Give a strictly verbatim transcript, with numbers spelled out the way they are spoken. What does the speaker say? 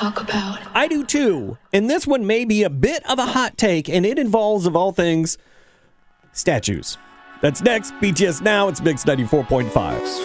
talk about. I do too. And this one may be a bit of a hot take, and it involves, of all things, statues. That's next. B T S Now. It's Mix ninety-four point five.